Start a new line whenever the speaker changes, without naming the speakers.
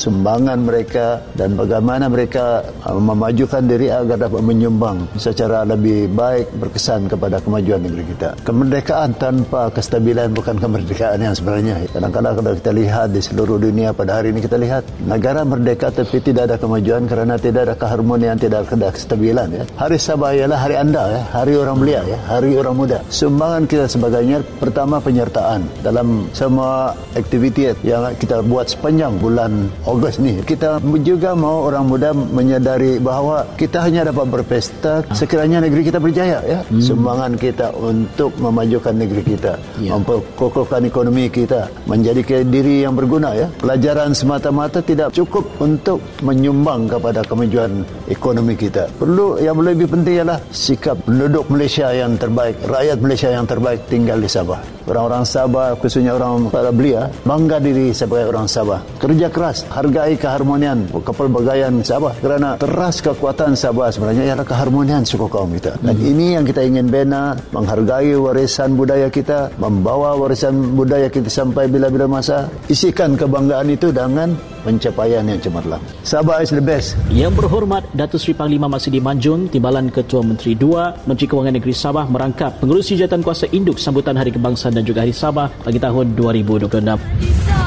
sumbangan mereka dan bagaimana mereka memajukan diri agar dapat menyumbang secara lebih baik berkesan kepada kemajuan negeri kita. Kemerdekaan tanpa kestabilan bukan kemerdekaan yang sebenarnya. Kadang-kadang kalau kita lihat di seluruh dunia pada hari ini, kita lihat negara merdeka tapi tidak ada kemajuan kerana tidak ada keharmonian, tidak ada kestabilan. Ya. Hari Sabah ialah hari anda, ya, hari orang belia, ya, hari orang muda. Sumbangan kita sebagainya, pertama penyertaan dalam semua aktiviti yang kita buat sepanjang bulan Ogos ni. Kita juga mau orang muda menyadari bahawa kita hanya dapat berpesta sekiranya negeri kita berjaya. Ya. Sumbangan kita untuk memajukan negeri kita, memperkokohkan ekonomi kita, menjadikan diri yang berguna. Ya. Pelajaran semata-mata tidak cukup untuk menyumbang kepada kemajuan ekonomi kita. Perlu yang lebih penting ialah sikap penduduk Malaysia yang terbaik, rakyat Malaysia yang terbaik tinggal di Sabah. Orang-orang Sabah, khususnya orang para belia, bangga diri sebagai orang Sabah. Kerja keras, hargai keharmonian kepelbagaian Sabah, kerana teras kekuatan Sabah sebenarnya ialah keharmonian suku kaum kita. Dan ini yang kita ingin bina, menghargai warisan budaya kita, membawa warisan budaya kita sampai bila-bila masa, isikan kebanggaan itu dengan pencapaian yang cemerlang. Sabah is the best.
Yang berhormat Datuk Seri Panglima Maksudi Manjun, Timbalan Ketua Menteri 2, Menteri Kewangan Negeri Sabah merangkap pengurusi Jawatan Kuasa Induk sambutan Hari Kebangsaan dan juga Hari Sabah bagi tahun 2026.